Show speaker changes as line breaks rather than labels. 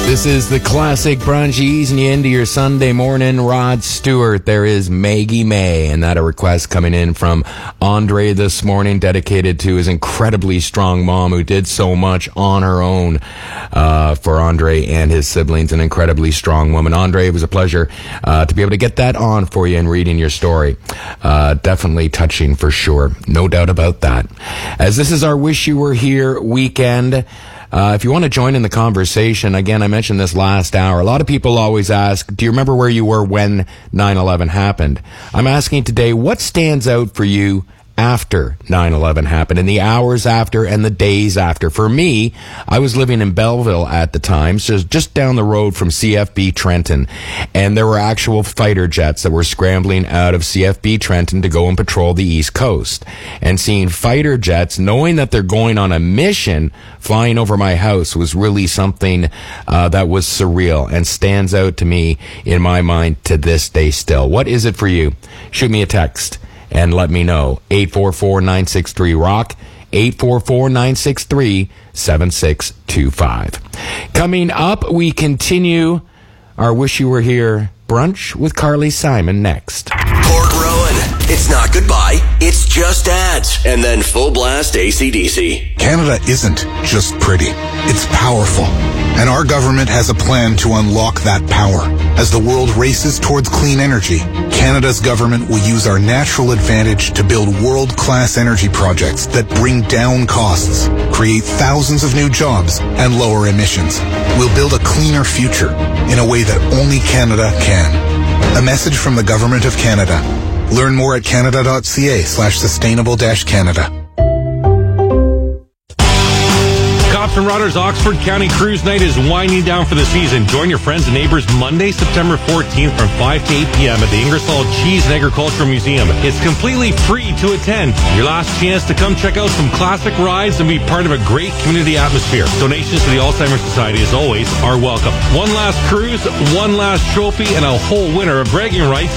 This is the classic brunch easing you into your Sunday morning. Rod Stewart. There is Maggie May, and that a request coming in from Andre this morning, dedicated to his incredibly strong mom who did so much on her own for Andre and his siblings. An incredibly strong woman. Andre, it was a pleasure to be able to get that on for you and reading your story. Definitely touching for sure. No doubt about that. As this is our Wish You Were Here weekend, if you want to join in the conversation, again, I mentioned this last hour. A lot of people always ask, do you remember where you were when 9/11 happened? I'm asking today, what stands out for you after 9/11 happened, in the hours after and the days after? For me, I was living in Belleville at the time, so just down the road from CFB Trenton, and there were actual fighter jets that were scrambling out of CFB Trenton to go and patrol the East Coast. And seeing fighter jets, knowing that they're going on a mission, flying over my house was really something that was surreal and stands out to me in my mind to this day still. What is it for you? Shoot me a text and let me know. 844-963-ROCK, 844-963-7625. Coming up, we continue our Wish You Were Here brunch with Carly Simon next.
Port Rowan, it's not goodbye, it's just ads, and then full blast AC/DC.
Canada isn't just pretty, it's powerful. And our government has a plan to unlock that power. As the world races towards clean energy, Canada's government will use our natural advantage to build world-class energy projects that bring down costs, create thousands of new jobs, and lower emissions. We'll build a cleaner future in a way that only Canada can. A message from the Government of Canada. Learn more at canada.ca/sustainable-Canada.
Cops and Rodders Oxford County Cruise Night is winding down for the season. Join your friends and neighbors Monday, September 14th from 5 to 8 p.m. at the Ingersoll Cheese and Agricultural Museum. It's completely free to attend. Your last chance to come check out some classic rides and be part of a great community atmosphere. Donations to the Alzheimer's Society, as always, are welcome. One last cruise, one last trophy, and a whole winter of bragging rights